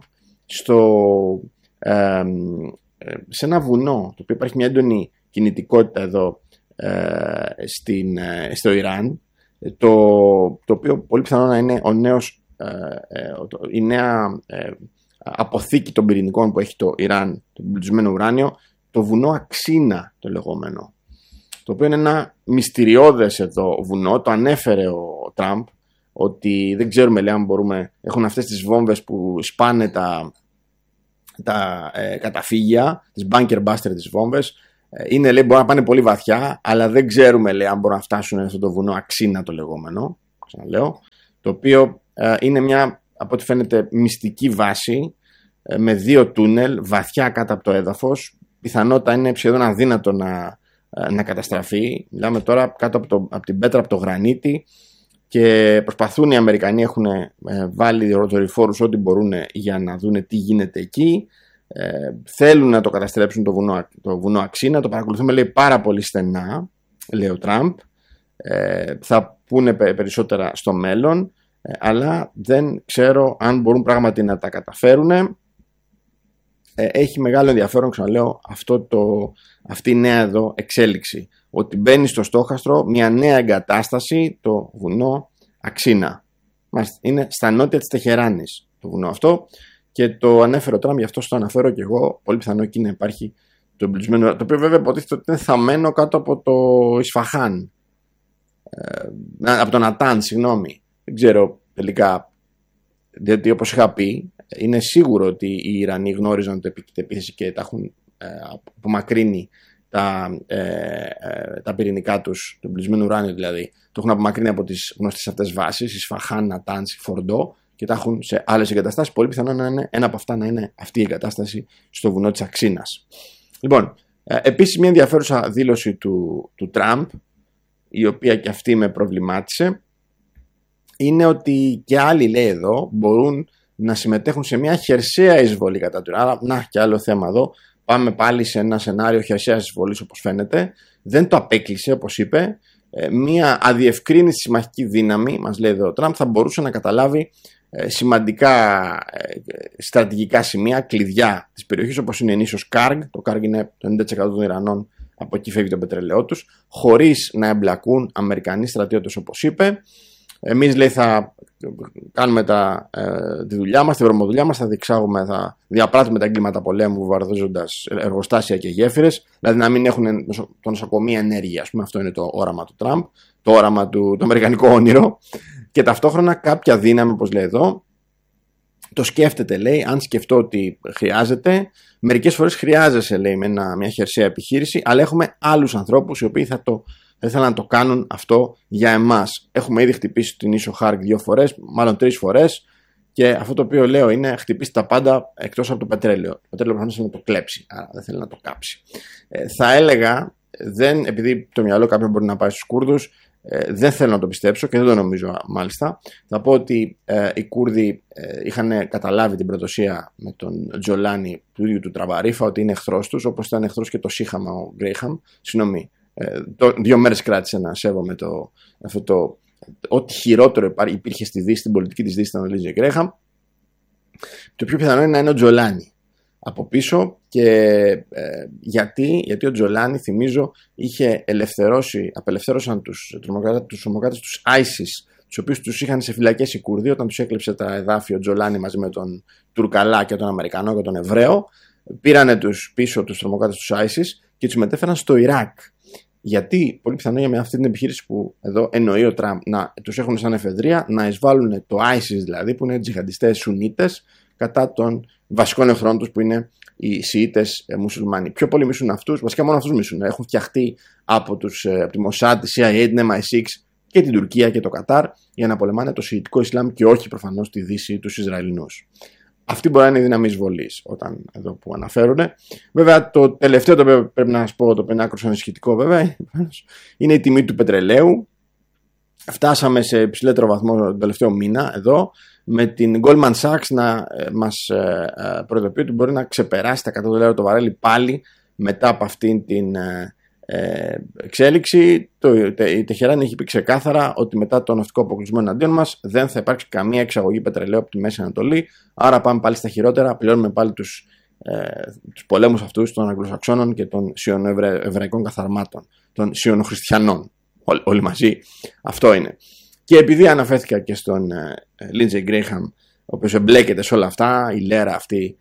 σε ένα βουνό, το οποίο υπάρχει μια έντονη κινητικότητα εδώ στο Ιράν, το οποίο πολύ πιθανό να είναι η νέα αποθήκη των πυρηνικών που έχει το Ιράν, το εμπλουτισμένο ουράνιο, το βουνό Αξίνα το λεγόμενο, το οποίο είναι ένα μυστηριώδες εδώ βουνό. Το ανέφερε ο Τραμπ ότι δεν ξέρουμε, λέει, αν μπορούμε, έχουν αυτές τις βόμβες που σπάνε τα καταφύγια, τις bunker buster τις βόμβες, Είναι, λέει, μπορεί να πάνε πολύ βαθιά, αλλά δεν ξέρουμε, λέει, αν μπορούν να φτάσουν αυτό το βουνό Αξίνα το λεγόμενο, ξαναλέω, το οποίο είναι μια, από ό,τι φαίνεται, μυστική βάση με 2 τούνελ βαθιά κάτω από το έδαφος. Πιθανότητα είναι σχεδόν αδύνατο να καταστραφεί. Μιλάμε τώρα κάτω από την πέτρα, από το γρανίτη, και προσπαθούν οι Αμερικανοί, έχουν βάλει δορυφόρους ό,τι μπορούν για να δούνε τι γίνεται εκεί. Θέλουν να το καταστρέψουν το βουνό Αξίνα. Το παρακολουθούμε, λέει, πάρα πολύ στενά, λέει ο Τραμπ. Θα πούνε περισσότερα στο μέλλον, αλλά δεν ξέρω αν μπορούν πράγματι να τα καταφέρουν. Έχει μεγάλο ενδιαφέρον, ξαναλέω, αυτή η νέα εδώ εξέλιξη, ότι μπαίνει στο στόχαστρο μια νέα εγκατάσταση, το βουνό Αξίνα. Είναι στα νότια της Τεχεράνης το βουνό αυτό, και το ανέφερε ο Τραμπ, γι' αυτό το αναφέρω και εγώ. Πολύ πιθανό εκεί να υπάρχει το εμπλουτισμένο, το οποίο βέβαια υποτίθεται ότι είναι θαμμένο κάτω από το Ισφαχάν, από τον Νατάν, συγγνώμη. Δεν ξέρω τελικά, διότι όπως είχα πει, είναι σίγουρο ότι οι Ιρανοί γνώριζαν την επίθεση και τα έχουν απομακρύνει τα πυρηνικά τους, το εμπλουτισμένο ουράνιο δηλαδή, το έχουν απομακρύνει από τις γνωστές αυτές βάσεις, Ισφαχάν, Νατάνς, Φορντό, και τα έχουν σε άλλες εγκαταστάσεις. Πολύ πιθανό να είναι ένα από αυτά να είναι αυτή η εγκατάσταση στο βουνό της Αξίνας. Λοιπόν, επίσης μια ενδιαφέρουσα δήλωση του Τραμπ, η οποία και αυτή με προβλημάτισε, είναι ότι και άλλοι, λέει εδώ, μπορούν να συμμετέχουν σε μια χερσαία εισβολή κατά του Ιράν. Άρα, να, και άλλο θέμα εδώ. Πάμε πάλι σε ένα σενάριο χερσαίας εισβολής, όπως φαίνεται. Δεν το απέκλεισε, όπως είπε. Μια αδιευκρίνηστη συμμαχική δύναμη, μας λέει εδώ ο Τραμπ, θα μπορούσε να καταλάβει σημαντικά στρατηγικά σημεία, κλειδιά της περιοχής, όπως είναι η νήσος Καργκ. Το Καργκ είναι το 90% των Ιρανών, από εκεί φεύγει το πετρελαιό τους, χωρίς να εμπλακούν Αμερικανοί στρατιώτες, όπως είπε. Εμείς, λέει, θα κάνουμε τη δουλειά μας, τη βρωμοδουλειά μας, θα διαπράττουμε τα εγκλήματα πολέμου βομβαρδίζοντας εργοστάσια και γέφυρες, δηλαδή να μην έχουν το νοσοκομείο ενέργεια. Ας πούμε, αυτό είναι το όραμα του Τραμπ, το όραμα το αμερικανικό όνειρο. Και ταυτόχρονα κάποια δύναμη, όπως λέει εδώ, το σκέφτεται, λέει, αν σκεφτώ ότι χρειάζεται. Μερικές φορές χρειάζεσαι, λέει, με μια χερσαία επιχείρηση, αλλά έχουμε άλλους ανθρώπους οι οποίοι θα ήθελαν να το κάνουν αυτό για εμάς. Έχουμε ήδη χτυπήσει την ίσο Χάρκ 2 φορές, μάλλον 3 φορές, και αυτό το οποίο λέω είναι χτυπήσει τα πάντα εκτός από το πετρέλαιο. Το πετρέλαιο προφανώς θέλει να το κλέψει, άρα δεν θέλει να το κάψει. Θα έλεγα, επειδή το μυαλό κάποιον μπορεί να πάει στους Κούρδους, δεν θέλω να το πιστέψω και δεν το νομίζω μάλιστα. Θα πω ότι οι Κούρδοι είχαν καταλάβει την προδοσία με τον Τζολάνι του ίδιου του Τραμπαρίφα, ότι είναι εχθρός τους, όπως ήταν εχθρός και το Σύχαμα ο Γκρέιχαμ. Συγγνώμη, 2 μέρες κράτησε να σέβομαι ό,τι χειρότερο υπήρχε στη Δύση, στην πολιτική της Δύσης, ήταν ο Λίντζεϊ Γκρέιχαμ. Το πιο πιθανό είναι να είναι ο Τζολάνι από πίσω. Και γιατί ο Τζολάνι, θυμίζω, είχε απελευθέρωσαν τους τρομοκράτες τους ISIS, τους οποίους τους είχαν σε φυλακές οι Κούρδοι, όταν τους έκλεψε τα εδάφη ο Τζολάνι μαζί με τον Τουρκαλά και τον Αμερικανό και τον Εβραίο. Πήρανε πίσω τους τρομοκράτες τους ISIS και τους μετέφεραν στο Ιράκ. Γιατί, πολύ πιθανό με αυτή την επιχείρηση που εδώ εννοεί ο Τραμπ, να τους έχουν σαν εφεδρεία, να εισβάλλουν το ISIS δηλαδή, που είναι τζιχαντιστές Σουνίτες, κατά των βασικών εχθρών τους που είναι οι Σιήτες μουσουλμάνοι. Πιο πολύ μισούν αυτούς, βασικά μόνο αυτούς μισούν. Έχουν φτιαχτεί από τη Mossad, τη CIA, την MI6 και την Τουρκία και το Κατάρ για να πολεμάνε το Σιητικό Ισλάμ και όχι προφανώς τη Δύση, τους Ισραηλινούς. Αυτή μπορεί να είναι η δύναμη εισβολής, όταν εδώ που αναφέρουν. Βέβαια, το τελευταίο το οποίο πρέπει να σας πω, το οποίο είναι άκρως ανησυχητικό βέβαια, είναι η τιμή του πετρελαίου. Φτάσαμε σε υψηλότερο βαθμό τον τελευταίο μήνα εδώ, με την Goldman Sachs να μας προειδοποιεί ότι μπορεί να ξεπεράσει τα $100 το βαρέλι πάλι μετά από αυτήν την εξέλιξη. Η Τεχεράνη έχει πει ξεκάθαρα ότι μετά το ναυτικό αποκλεισμό εναντίον μας δεν θα υπάρξει καμία εξαγωγή πετρελαίου από τη Μέση Ανατολή. Άρα πάμε πάλι στα χειρότερα, πληρώνουμε πάλι τους πολέμους αυτούς των Αγγλοσαξώνων και των σιωνοεβραϊκών καθαρμάτων, των σιωνοχριστιανών. Όλοι μαζί. Αυτό είναι. Και επειδή αναφέρθηκα και στον Λίντζεϊ Γκρέιχαμ, ο οποίος εμπλέκεται σε όλα αυτά, η λέρα αυτή,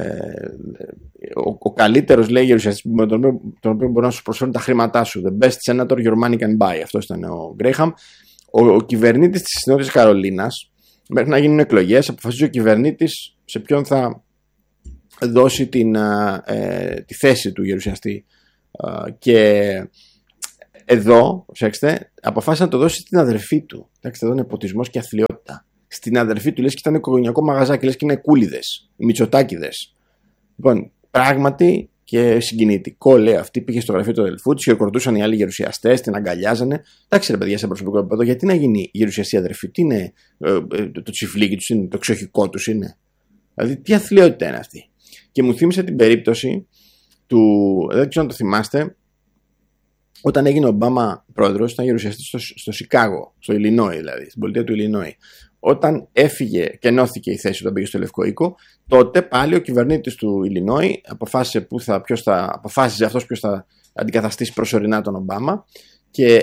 ο καλύτερος, λέει, γερουσιαστής με τον οποίο μπορεί να σου προσφέρουν τα χρήματά σου. The best senator your money can buy. Αυτό ήταν ο Γκρέιχαμ. Ο κυβερνήτης της Νότιας Καρολίνας, μέχρι να γίνουν εκλογές, αποφασίζει ο κυβερνήτης σε ποιον θα δώσει τη θέση του γερουσιαστή Και εδώ, προσέξτε, αποφάσισε να το δώσει στην αδερφή του. Εντάξει, εδώ είναι ποτισμός και αθλιότητα. Στην αδερφή του, λες και ήταν οικογενειακό μαγαζάκι, λες και είναι κούλιδες, μητσοτάκηδες. Λοιπόν, πράγματι και συγκινητικό, λέει αυτή. Πήγε στο γραφείο του αδελφού τη, χειροκροτούσαν οι άλλοι γερουσιαστές, την αγκαλιάζανε. Εντάξει, ρε παιδιά, σε προσωπικό επίπεδο, γιατί να γίνει γερουσιαστή αδερφή, τι είναι το τσιφλίκι του, είναι το εξοχικό του, είναι. Δηλαδή, τι αθλιότητα είναι αυτή. Και μου θύμισε την περίπτωση του, δεν ξέρω αν το θυμάστε, όταν έγινε ο Ομπάμα πρόεδρος, ήταν γερουσιαστής στο Σικάγο, στο Ιλινόι δηλαδή, στην πολιτεία του Ιλινόι. Όταν έφυγε και ενώθηκε η θέση όταν πήγε στο Λευκό Οίκο, τότε πάλι ο κυβερνήτης του Ιλινόι αποφάσισε αποφάσιζε αυτός ποιος θα αντικαταστήσει προσωρινά τον Ομπάμα και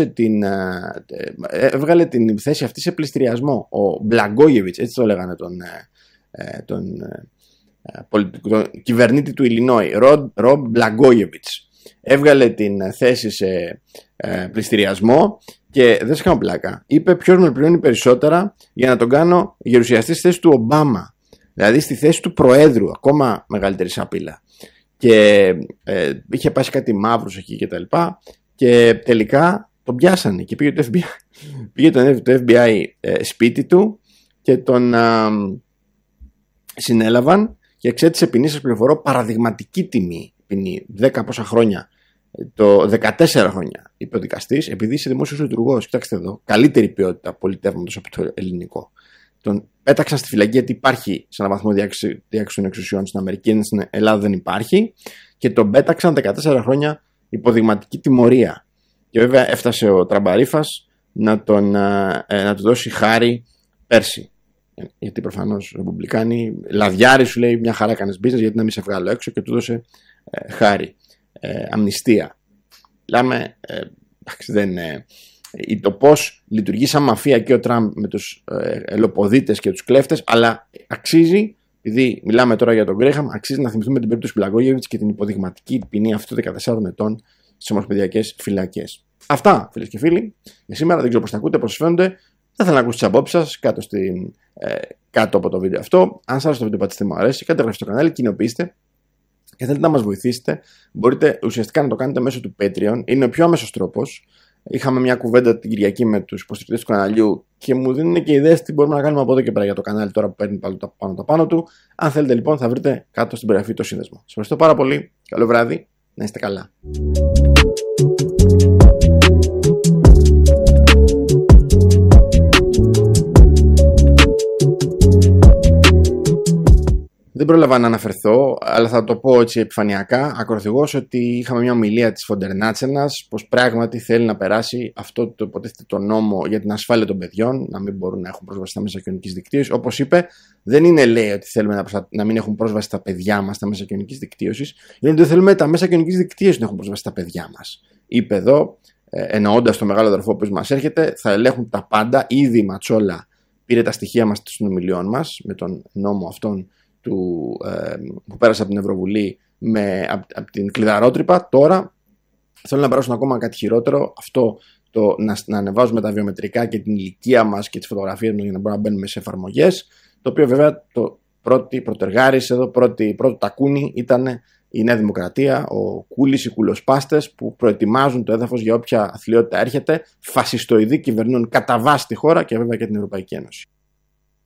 έβγαλε την θέση αυτή σε πληστηριασμό. Ο Μπλαγκόγεβιτς, έτσι το λέγανε τον κυβερνήτη του Ιλινόι, Ρομπ Μπλαγκόγεβιτς. Έβγαλε την θέση σε πληστηριασμό και δεν σε κάνω πλάκα. Είπε ποιος με πληρώνει περισσότερα για να τον κάνω γερουσιαστή στη θέση του Ομπάμα. Δηλαδή στη θέση του Προέδρου, ακόμα μεγαλύτερη σαπίλα. Και είχε πάει κάτι μαύρους εκεί και τα λοιπά. Και τελικά τον πιάσανε και πήγε το FBI σπίτι του και τον συνέλαβαν και εξέτησε ποινή, σας πληροφορώ, παραδειγματική τιμή. Ποινή 10 πόσα χρόνια, το 14 χρόνια, είπε ο δικαστής, επειδή είσαι δημόσιος λειτουργός. Κοιτάξτε εδώ, καλύτερη ποιότητα πολιτεύματος από το ελληνικό. Τον πέταξαν στη φυλακή γιατί υπάρχει σε έναν βαθμό διάκριση των εξουσιών στην Αμερική, στην Ελλάδα δεν υπάρχει, και τον πέταξαν 14 χρόνια υποδειγματική τιμωρία. Και βέβαια έφτασε ο Τραμπαρίφας να του δώσει χάρη πέρσι. Γιατί προφανώς ρεπουμπλικάνοι, λαδιάρι σου λέει, μια χαρά κάνεις business, γιατί να μην σε βγάλω έξω, και του δώσε χάρη, αμνηστία. Μιλάμε, το πώς λειτουργεί σαν μαφία και ο Τραμπ με τους ελοποδίτες και τους κλέφτες, αλλά αξίζει, επειδή μιλάμε τώρα για τον Γκρέχαμ, αξίζει να θυμηθούμε την περίπτωση του Μπλαγκόγεβιτς και την υποδειγματική ποινή αυτού 14 ετών στις ομοσπονδιακές φυλακές. Αυτά, φίλες και φίλοι, για σήμερα. Δεν ξέρω πώς τα ακούτε, πώς σας φαίνονται. Θα ήθελα να ακούσω τις απόψεις σας κάτω από το βίντεο αυτό. Αν σας άρεσε το βίντεο, πατήστε μου αρέσει, κάντε εγγραφή στο κανάλι, κοινοποιήστε και θέλετε να μας βοηθήσετε, μπορείτε ουσιαστικά να το κάνετε μέσω του Patreon. Είναι ο πιο άμεσος τρόπος. Είχαμε μια κουβέντα την Κυριακή με τους υποστηρικτές του καναλιού και μου δίνουν και ιδέες τι μπορούμε να κάνουμε από εδώ και πέρα για το κανάλι τώρα που παίρνει πάλι τα πάνω του. Αν θέλετε λοιπόν, θα βρείτε κάτω στην περιγραφή το σύνδεσμο. Σας ευχαριστώ πάρα πολύ. Καλό βράδυ. Να είστε καλά. Δεν πρόλαβα να αναφερθώ, αλλά θα το πω έτσι επιφανειακά, ακροθυγώς, ότι είχαμε μια ομιλία της Φοντερ Νάτσενας, πως πράγματι θέλει να περάσει αυτό το υποτίθεται το νόμο για την ασφάλεια των παιδιών, να μην μπορούν να έχουν πρόσβαση στα μέσα κοινωνικής δικτύωσης. Όπως είπε, δεν είναι, λέει, ότι θέλουμε να μην έχουν πρόσβαση στα παιδιά μας στα μέσα κοινωνικής δικτύωσης, είναι ότι δεν θέλουμε τα μέσα κοινωνικής δικτύωσης να έχουν πρόσβαση στα παιδιά μας. Είπε εδώ, εννοώντας το μεγάλο αδερφό που μας έρχεται, θα ελέγχουν τα πάντα. Ήδη η Ματσόλα πήρε τα στοιχεία μας των συνομιλιών μας με τον νόμο αυτόν που πέρασε από την Ευρωβουλή από την κλειδαρότρυπα. Τώρα θέλουν να περάσουν ακόμα κάτι χειρότερο, αυτό να ανεβάζουμε τα βιομετρικά και την ηλικία μας και τις φωτογραφίες μας για να μπορούμε να μπαίνουμε σε εφαρμογές, το οποίο βέβαια το πρωτεργάρης εδώ, πρώτο τακούνι ήταν η Νέα Δημοκρατία, ο Κούλης, οι κουλοσπάστες που προετοιμάζουν το έδαφος για όποια αθλειότητα έρχεται, φασιστοειδή κυβερνούν κατά βάση τη χώρα και βέβαια και την Ευρωπαϊκή Ένωση.